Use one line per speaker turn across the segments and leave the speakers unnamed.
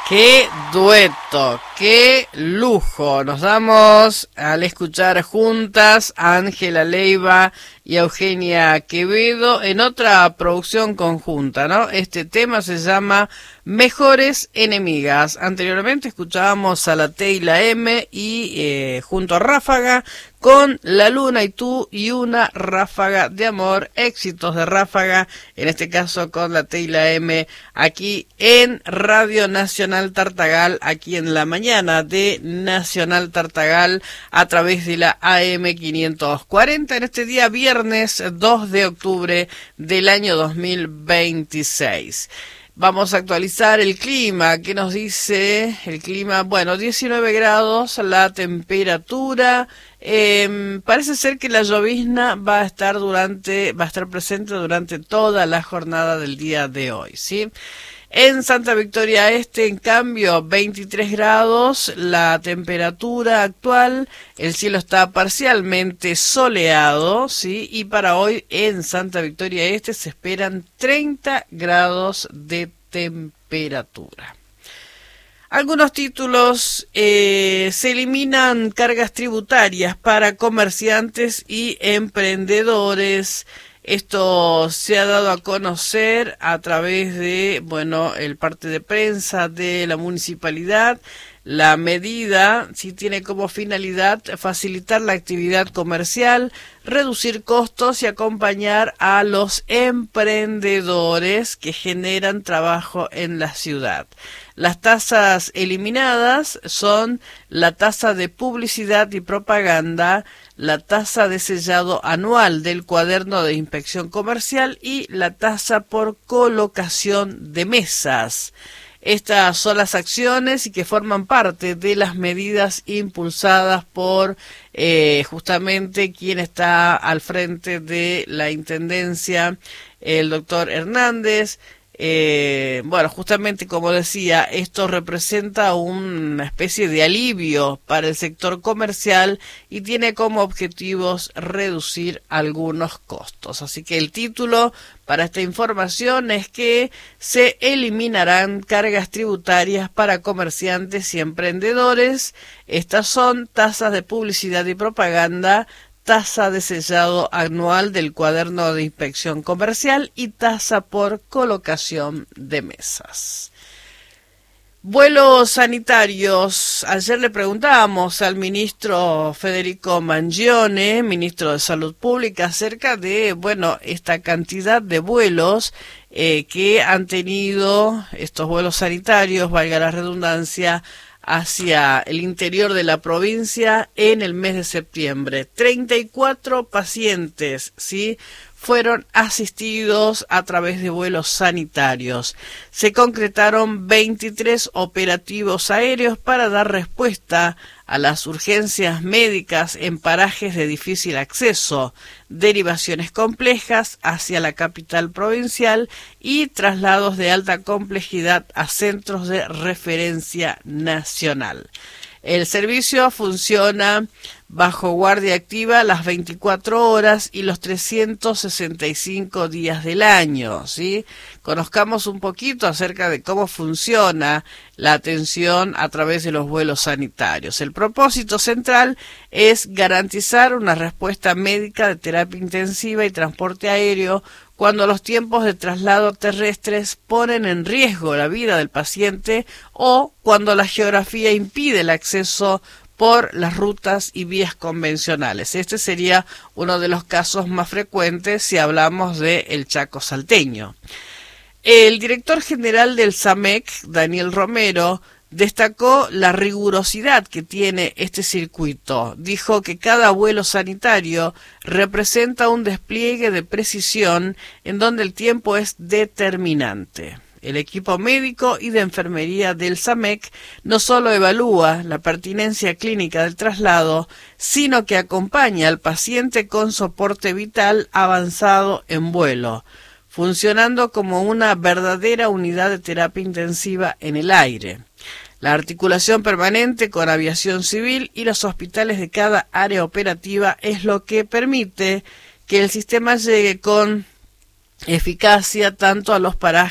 Qué dueto, qué lujo. Nos damos al escuchar juntas a Ángela Leiva y a Eugenia Quevedo en otra producción conjunta, ¿no? Este tema se llama Mejores Enemigas. Anteriormente escuchábamos a la T y la M y junto a Ráfaga con La Luna y Tú y una ráfaga de amor, éxitos de Ráfaga, en este caso con la T y la M, aquí en Radio Nacional Tartagal, aquí en la mañana de Nacional Tartagal, a través de la AM 540, en este día viernes 2 de octubre del año 2026. Vamos a actualizar el clima. ¿Qué nos dice el clima? Bueno, 19 grados la temperatura. Parece ser que la llovizna va a estar presente durante toda la jornada del día de hoy, ¿sí? En Santa Victoria Este, en cambio, 23 grados la temperatura actual, el cielo está parcialmente soleado, ¿sí? Y para hoy en Santa Victoria Este se esperan 30 grados de temperatura. Algunos títulos: se eliminan cargas tributarias para comerciantes y emprendedores. Esto se ha dado a conocer a través de, el parte de prensa de la municipalidad. La medida sí tiene como finalidad facilitar la actividad comercial, reducir costos y acompañar a los emprendedores que generan trabajo en la ciudad. Las tasas eliminadas son la tasa de publicidad y propaganda, la tasa de sellado anual del cuaderno de inspección comercial y la tasa por colocación de mesas. Estas son las acciones y que forman parte de las medidas impulsadas por justamente quien está al frente de la Intendencia, el doctor Hernández. Justamente como decía, esto representa una especie de alivio para el sector comercial y tiene como objetivos reducir algunos costos. Así que el título para esta información es que se eliminarán cargas tributarias para comerciantes y emprendedores. Estas son tasas de publicidad y propaganda, tasa de sellado anual del cuaderno de inspección comercial y tasa por colocación de mesas. Vuelos sanitarios. Ayer le preguntábamos al ministro Federico Mangione, ministro de Salud Pública, acerca de, esta cantidad de vuelos que han tenido estos vuelos sanitarios, valga la redundancia, hacia el interior de la provincia en el mes de septiembre. 34 pacientes, ¿sí?, fueron asistidos a través de vuelos sanitarios. Se concretaron 23 operativos aéreos para dar respuesta a las urgencias médicas en parajes de difícil acceso, derivaciones complejas hacia la capital provincial y traslados de alta complejidad a centros de referencia nacional. El servicio funciona bajo guardia activa las 24 horas y los 365 días del año, ¿sí? Conozcamos un poquito acerca de cómo funciona la atención a través de los vuelos sanitarios. El propósito central es garantizar una respuesta médica de terapia intensiva y transporte aéreo cuando los tiempos de traslado terrestres ponen en riesgo la vida del paciente o cuando la geografía impide el acceso por las rutas y vías convencionales. Este sería uno de los casos más frecuentes si hablamos del Chaco salteño. El director general del SAMEC, Daniel Romero, destacó la rigurosidad que tiene este circuito. Dijo que cada vuelo sanitario representa un despliegue de precisión en donde el tiempo es determinante. El equipo médico y de enfermería del SAMEC no solo evalúa la pertinencia clínica del traslado, sino que acompaña al paciente con soporte vital avanzado en vuelo, funcionando como una verdadera unidad de terapia intensiva en el aire. La articulación permanente con aviación civil y los hospitales de cada área operativa es lo que permite que el sistema llegue con eficacia tanto a los parajes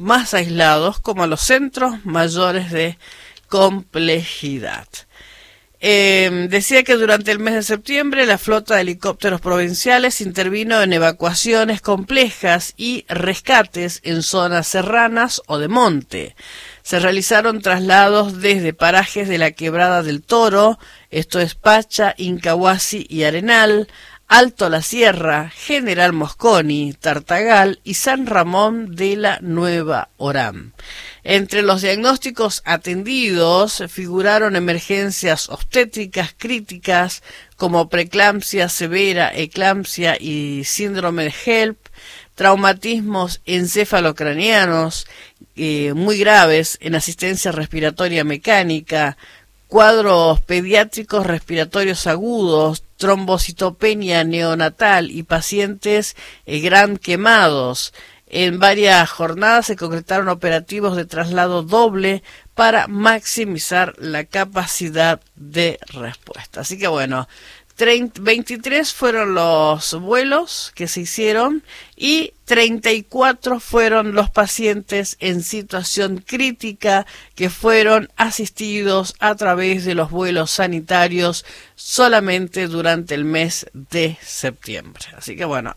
más aislados como los centros mayores de complejidad. Decía que durante el mes de septiembre la flota de helicópteros provinciales intervino en evacuaciones complejas y rescates en zonas serranas o de monte. Se realizaron traslados desde parajes de la Quebrada del Toro, esto es Pacha, Incahuasi y Arenal, Alto la Sierra, General Mosconi, Tartagal y San Ramón de la Nueva Orán. Entre los diagnósticos atendidos figuraron emergencias obstétricas críticas como preeclampsia severa, eclampsia y síndrome de HELP, traumatismos encefalocranianos muy graves en asistencia respiratoria mecánica, cuadros pediátricos respiratorios agudos, trombocitopenia neonatal y pacientes gran quemados. En varias jornadas se concretaron operativos de traslado doble para maximizar la capacidad de respuesta. Así que bueno, 23 fueron los vuelos que se hicieron y 34 fueron los pacientes en situación crítica que fueron asistidos a través de los vuelos sanitarios solamente durante el mes de septiembre. Así que bueno,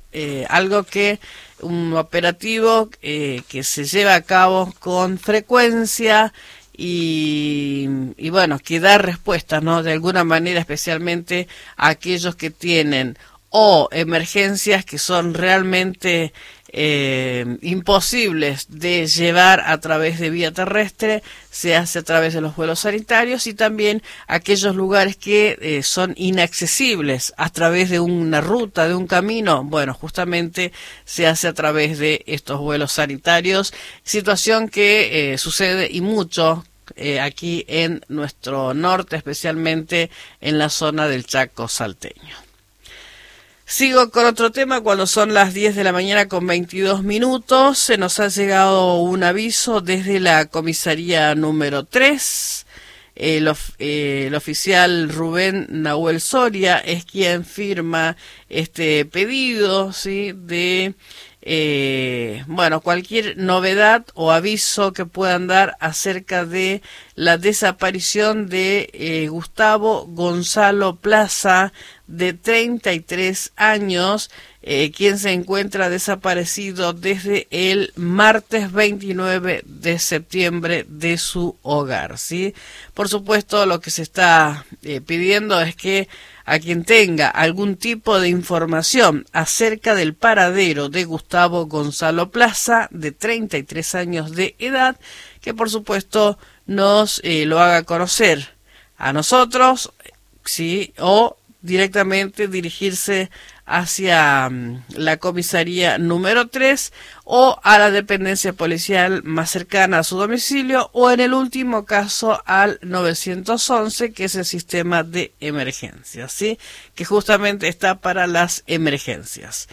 un operativo que se lleva a cabo con frecuencia y bueno, que da respuestas, ¿no? De alguna manera, especialmente a aquellos que tienen o emergencias que son realmente imposibles de llevar a través de vía terrestre, se hace a través de los vuelos sanitarios, y también aquellos lugares que son inaccesibles a través de una ruta, de un camino, bueno, justamente se hace a través de estos vuelos sanitarios, situación que sucede y mucho aquí en nuestro norte, especialmente en la zona del Chaco salteño. Sigo con otro tema. Cuando son las 10 de la mañana con 22 minutos, se nos ha llegado un aviso desde la comisaría número 3. El oficial Rubén Nahuel Soria es quien firma este pedido, ¿sí? De cualquier novedad o aviso que puedan dar acerca de la desaparición de Gustavo Gonzalo Plaza, de 33 años, quien se encuentra desaparecido desde el martes 29 de septiembre de su hogar, ¿sí? Por supuesto, lo que se está pidiendo es que a quien tenga algún tipo de información acerca del paradero de Gustavo Gonzalo Plaza, de 33 años de edad, que por supuesto nos lo haga conocer a nosotros, ¿sí? O directamente dirigirse hacia la comisaría número 3 o a la dependencia policial más cercana a su domicilio, o en el último caso al 911, que es el sistema de emergencias, ¿sí? Que justamente está para las emergencias.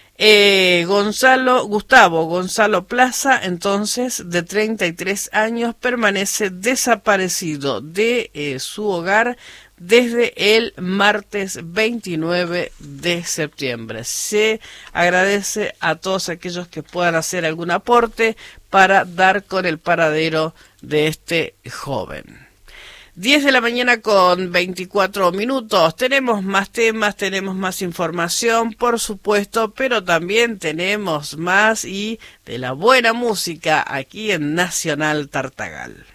Gustavo Gonzalo Plaza, entonces, de 33 años, permanece desaparecido de su hogar desde el martes 29 de septiembre. Se agradece a todos aquellos que puedan hacer algún aporte para dar con el paradero de este joven. 10 de la mañana con 24 minutos. Tenemos más temas, tenemos más información, por supuesto, pero también tenemos más y de la buena música aquí en Nacional Tartagal.